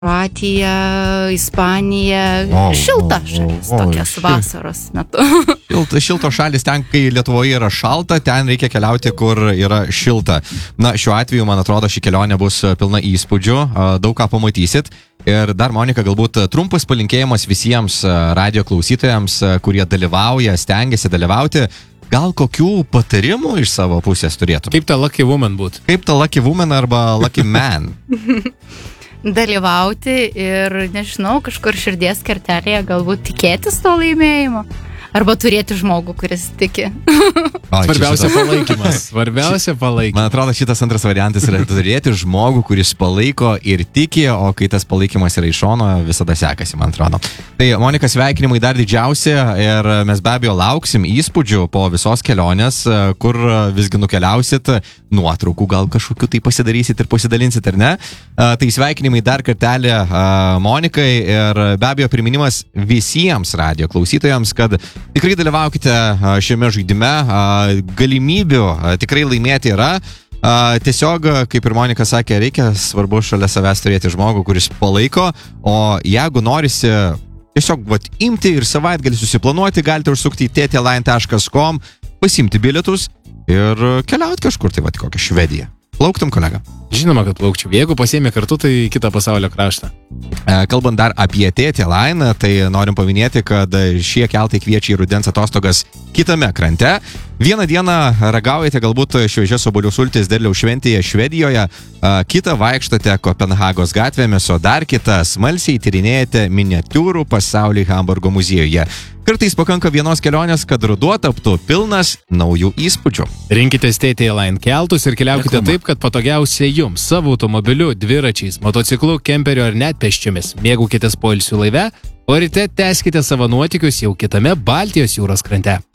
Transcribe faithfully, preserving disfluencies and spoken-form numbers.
Kroatija, Ispanija, O, šilta o, šalis o, o, tokias šil- vasaros metu. Šilta, šilto šalis ten, kai Lietuvoje yra šalta, ten reikia keliauti, kur yra šilta. Na, šiuo atveju, man atrodo, ši kelionė bus pilna įspūdžių, a, daug ką pamatysit. Ir dar, Monika, galbūt trumpas palinkėjimas visiems a, radio klausytojams, a, kurie dalyvauja, stengiasi dalyvauti. Gal kokių patarimų iš savo pusės turėtum? Kaip ta lucky woman būt? Kaip ta lucky woman arba lucky man? Dalyvauti ir, nežinau, kažkur širdies kertelėje galbūt tikėtis to laimėjimo. Arba turėti žmogų, kuris tiki. O, čia Svarbiausia šitas- palaikymas. Svarbiausia palaikymas. Man atrodo, šitas antras variantas yra turėti žmogų, kuris palaiko ir tiki, o kai tas palaikymas yra iš šono, visada sekasi, man atrodo. Tai, Monika, sveikinimai dar didžiausi ir mes be abejo lauksim įspūdžių po visos kelionės, kur visgi nukeliausit, nuotraukų gal kažkokiu tai pasidarysit ir pasidalinsit, ar ne? A, Tai sveikinimai dar kartelį a, Monikai ir be abejo priminimas visiems radio klausytojams, kad tikrai dalyvaukite a, šiame žaidime, a, galimybių a, tikrai laimėti yra. A, Tiesiog, kaip ir Monika sakė, reikia svarbu šalia savęs turėti žmogų, kuris palaiko, o jeigu norisi tiesiog vat, imti ir savaitgalį susiplanuoti, galite užsukti į ttline taškas com, pasimti bilietus ir keliauti kažkur, tai vat kokią Švediją. Plauktum, kolega? Žinoma, kad plaukčiau. Jeigu pasiėmė kartu, tai kitą pasaulio kraštą. E, Kalbant dar apie ttline, tai norim paminėti, kad šie keltai kviečia į rudens atostogas kitame krante. Vieną dieną ragaujate galbūt šviežias obuolių sultis derliaus šventėje Švedijoje, a, kitą vaikštate Kopenhagos gatvėmis, o dar kitą smalsiai tyrinėjate miniatiūrų pasaulį Hamburgo muziejuje. Kartais pakanka vienos kelionės, kad ruduo taptų pilnas naujų įspūdžių. Rinkitės ttline keltus ir keliaukite Reklama. taip, kad patogiausia jums savo automobiliu, dviračiais, motociklu, kemperiu ar net pėsčiomis. Mėgaukitės poilsių laive, o ryte tęskite savo nuotykius jau kitame Baltijos jūros krante.